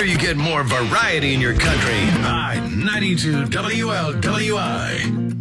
sure you get more variety in your country. I-92 WLWI.